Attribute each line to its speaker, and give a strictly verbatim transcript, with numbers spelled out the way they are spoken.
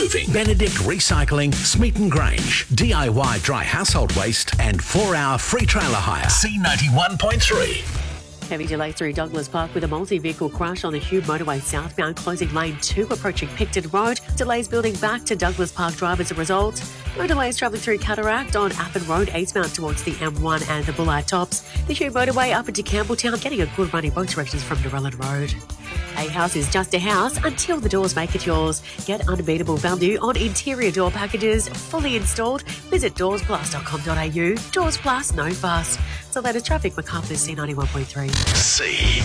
Speaker 1: Moving. Benedict Recycling, Smeaton Grange. D I Y dry household waste and four-hour free trailer hire. C ninety-one point three.
Speaker 2: Heavy delay through Douglas Park with a multi-vehicle crash on the Hube motorway southbound, closing lane two approaching Picton Road. Delays building back to Douglas Park Drive as a result. Motorways travelling through Cataract on Appin Road eastbound towards the M one and the Bullard Tops. The Hube motorway up into Campbelltown, getting a good run in both directions from Narellan Road. A house is just a house until the doors make it yours. Get unbeatable value on interior door packages fully installed. Visit doors plus dot com dot a u. Doors Plus, no fuss. So that is traffic, Macarthur's C ninety-one point three.
Speaker 1: C.